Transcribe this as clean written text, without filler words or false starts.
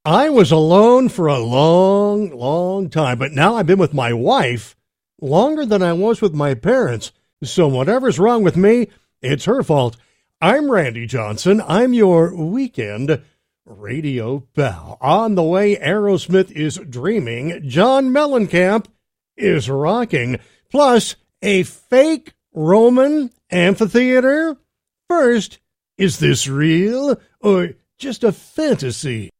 I was alone for a long, long time, but now I've been with my wife longer than I was with my parents. So whatever's wrong with me, it's her fault. I'm Randy Johnson. I'm your weekend radio pal. On the way, Aerosmith is dreaming. John Mellencamp is rocking. Plus, a fake Roman amphitheater. First, is this real or just a fantasy?